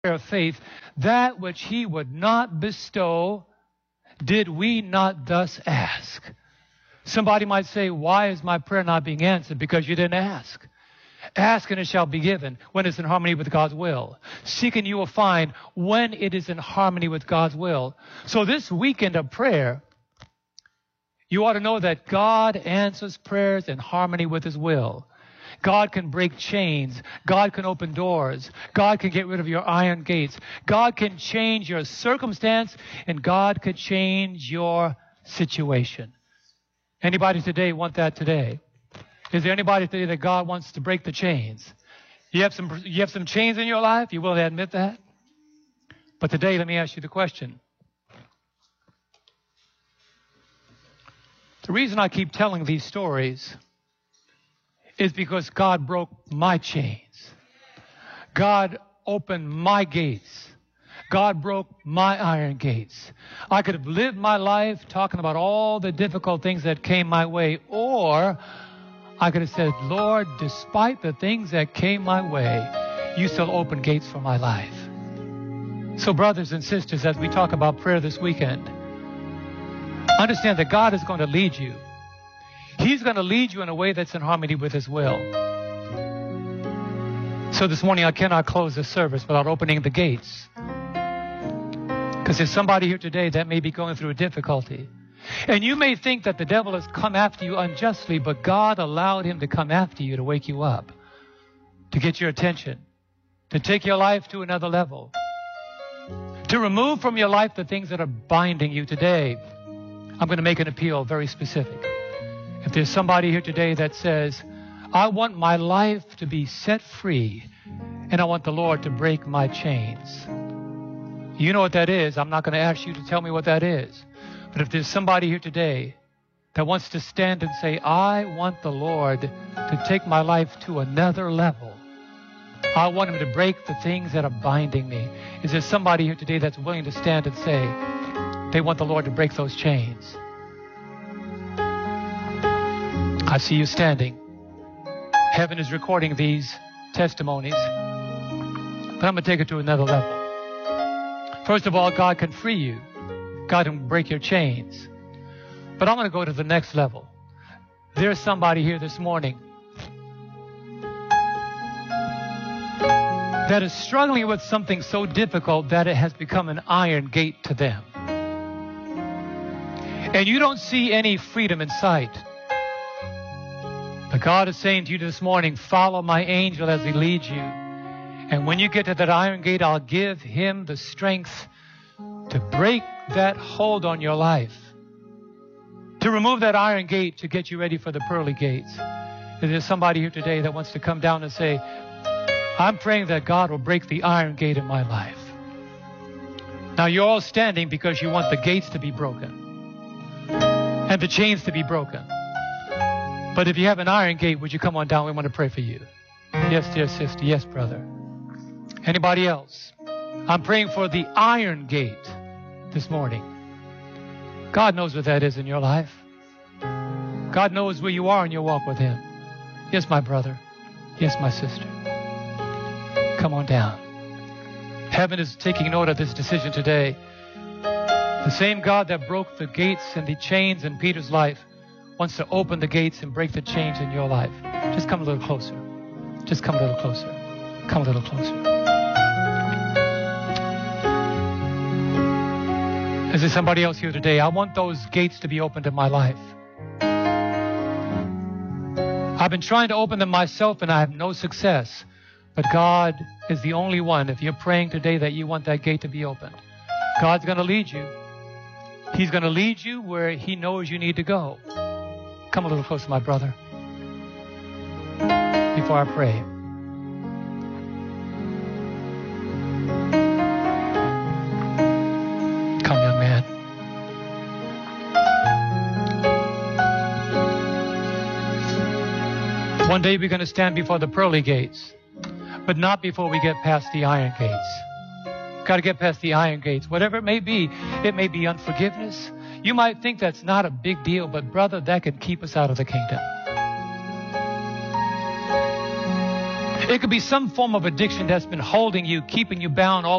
of faith, that which he would not bestow, did we not thus ask? Somebody might say, why is my prayer not being answered? Because you didn't ask. Ask and it shall be given when it's in harmony with God's will. Seek and you will find when it is in harmony with God's will. So this weekend of prayer, you ought to know that God answers prayers in harmony with His will. God can break chains. God can open doors. God can get rid of your iron gates. God can change your circumstance, and God can change your situation. Anybody today want that today? Is there anybody today that God wants to break the chains? You have some chains in your life? You willing to admit that? But today, let me ask you the question. The reason I keep telling these stories is because God broke my chains. God opened my gates. God broke my iron gates. I could have lived my life talking about all the difficult things that came my way, or I could have said, Lord, despite the things that came my way, you still open gates for my life. So brothers and sisters, as we talk about prayer this weekend, understand that God is going to lead you. He's going to lead you in a way that's in harmony with His will. So this morning I cannot close this service without opening the gates. Because there's somebody here today that may be going through a difficulty. And you may think that the devil has come after you unjustly, but God allowed him to come after you to wake you up, to get your attention, to take your life to another level, to remove from your life the things that are binding you today. I'm going to make an appeal very specific. If there's somebody here today that says, I want my life to be set free, and I want the Lord to break my chains. You know what that is. I'm not going to ask you to tell me what that is. But if there's somebody here today that wants to stand and say, I want the Lord to take my life to another level. I want Him to break the things that are binding me. Is there somebody here today that's willing to stand and say, they want the Lord to break those chains? I see you standing. Heaven is recording these testimonies. But I'm going to take it to another level. First of all, God can free you. God can break your chains. But I'm going to go to the next level. There's somebody here this morning that is struggling with something so difficult that it has become an iron gate to them. And you don't see any freedom in sight. But God is saying to you this morning, follow my angel as he leads you. And when you get to that iron gate, I'll give him the strength to break that hold on your life, to remove that iron gate to get you ready for the pearly gates. If there's somebody here today that wants to come down and say, I'm praying that God will break the iron gate in my life. Now you're all standing because you want the gates to be broken and the chains to be broken. But if you have an iron gate, would you come on down? We want to pray for you. Yes, dear sister. Yes, brother. Anybody else? I'm praying for the iron gate this morning. God knows what that is in your life. God knows where you are in your walk with Him. Yes, my brother. Yes, my sister. Come on down. Heaven is taking note of this decision today. The same God that broke the gates and the chains in Peter's life wants to open the gates and break the chains in your life. Just come a little closer. Just come a little closer. Come a little closer. Is there somebody else here today? I want those gates to be opened in my life. I've been trying to open them myself and I have no success. But God is the only one. If you're praying today that you want that gate to be opened, God's going to lead you. He's going to lead you where He knows you need to go. Come a little closer, my brother, before I pray. Come, young man. One day we're going to stand before the pearly gates, but not before we get past the iron gates. Got to get past the iron gates. Whatever it may be unforgiveness. You might think that's not a big deal, but brother, that can keep us out of the kingdom. It could be some form of addiction that's been holding you, keeping you bound all